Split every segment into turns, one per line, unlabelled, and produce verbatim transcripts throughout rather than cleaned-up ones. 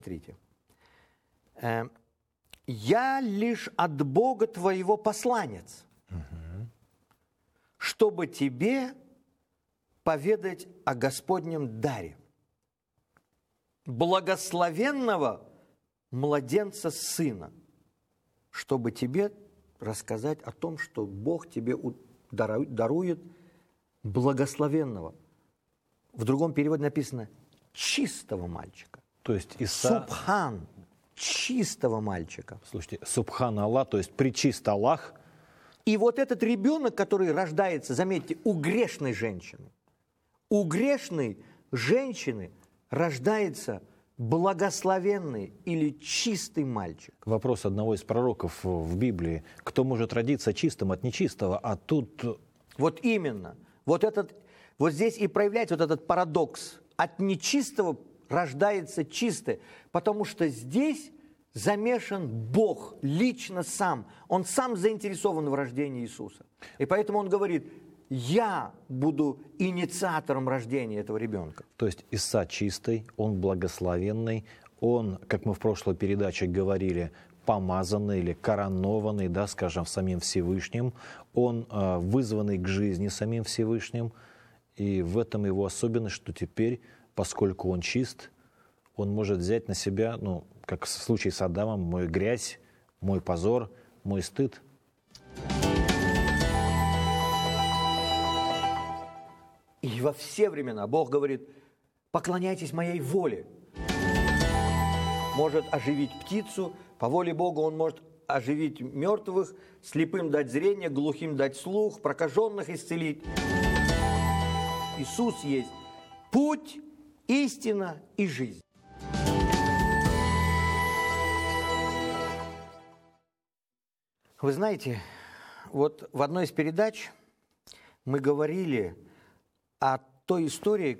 Смотрите. «Я лишь от Бога твоего посланец, угу. чтобы тебе поведать о Господнем даре, благословенного младенца сына, чтобы тебе рассказать о том, что Бог тебе дарует благословенного». В другом переводе написано «чистого мальчика».
То есть Иса...
Субхан, чистого мальчика.
Слушайте, Субхан Аллах, то есть пречист Аллах.
И вот этот ребенок, который рождается, заметьте, у грешной женщины, у грешной женщины рождается благословенный или чистый мальчик.
Вопрос одного из пророков в Библии. Кто может родиться чистым от нечистого, а тут...
Вот именно. Вот, этот, вот здесь и проявляется вот этот парадокс. От нечистого рождается чистое, потому что здесь замешан Бог лично сам. Он сам заинтересован в рождении Иисуса. И поэтому он говорит: я буду инициатором рождения этого ребенка.
То есть Иса чистый, он благословенный, он, как мы в прошлой передаче говорили, помазанный или коронованный, да, скажем, самим Всевышним. Он э, вызванный к жизни самим Всевышним. И в этом его особенность, что теперь, поскольку он чист, он может взять на себя, ну, как в случае с Адамом, мою грязь, мой позор, мой стыд.
И во все времена Бог говорит: поклоняйтесь моей воле. Может оживить птицу, по воле Бога он может оживить мертвых, слепым дать зрение, глухим дать слух, прокаженных исцелить. Иисус есть путь, истина и жизнь. Вы знаете, вот в одной из передач мы говорили о той истории,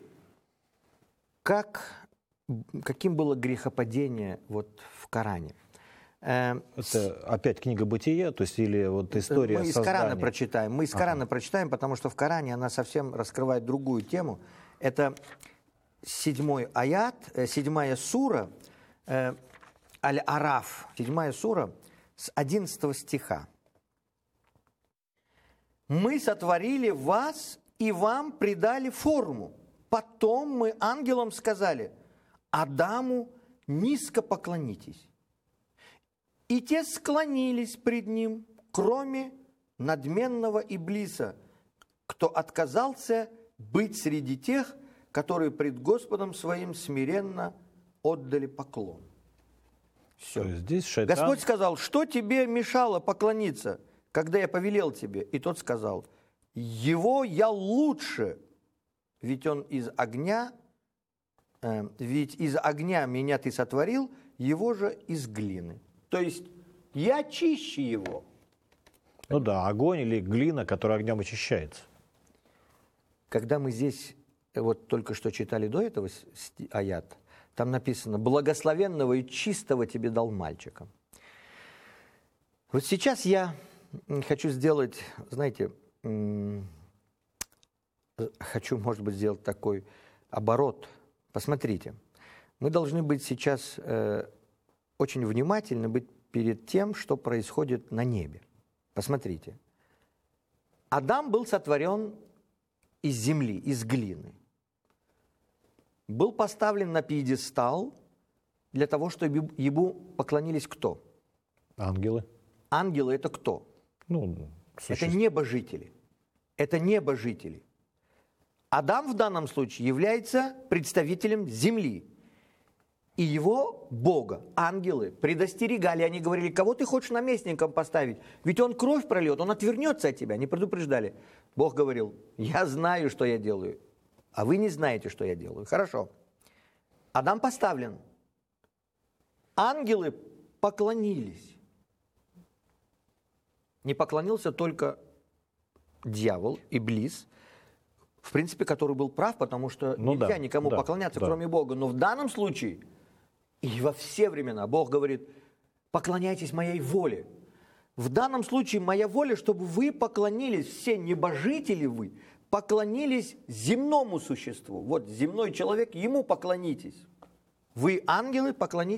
как, каким было грехопадение вот в Коране.
Это опять книга Бытия, то есть или вот история
мы из
создания?
Корана прочитаем. Мы из Корана
ага. прочитаем,
потому что в Коране она совсем раскрывает другую тему. Это седьмой аят, седьмая сура, э, Аль-Араф, седьмая сура, с одиннадцатого стиха. «Мы сотворили вас и вам придали форму. Потом мы ангелам сказали: Адаму низко поклонитесь. И те склонились пред ним, кроме надменного Иблиса, кто отказался быть среди тех, которые пред Господом своим смиренно отдали поклон». Все.
Здесь шайтан...
Господь сказал: что тебе мешало поклониться, когда я повелел тебе? И тот сказал: его я лучше, ведь он из огня, э, ведь из огня меня ты сотворил, его же из глины. То есть я чище его.
Ну да, огонь или глина, которая огнем очищается.
Когда мы здесь вот только что читали до этого аят, там написано: благословенного и чистого тебе дал мальчика. Вот сейчас я хочу сделать, знаете, хочу, может быть, сделать такой оборот. Посмотрите, мы должны быть сейчас э, очень внимательны, быть перед тем, что происходит на небе. Посмотрите. Адам был сотворен из земли, из глины. Был поставлен на пьедестал для того, чтобы ему поклонились кто?
Ангелы.
Ангелы – это кто?
Ну,
это небожители. Это небожители. Адам в данном случае является представителем земли. И его, Бога, ангелы предостерегали. Они говорили: кого ты хочешь наместником поставить? Ведь он кровь прольет, он отвернется от тебя. Они предупреждали. Бог говорил: я знаю, что я делаю, а вы не знаете, что я делаю. Хорошо. Адам поставлен. Ангелы поклонились. Не поклонился только дьявол, Иблис, в принципе, который был прав, потому что ну нельзя да, никому да, поклоняться, да. кроме Бога. Но в данном случае и во все времена Бог говорит: поклоняйтесь моей воле. В данном случае моя воля, чтобы вы поклонились, все небожители вы, поклонились земному существу. Вот земной человек, ему поклонитесь. Вы, ангелы, поклонитесь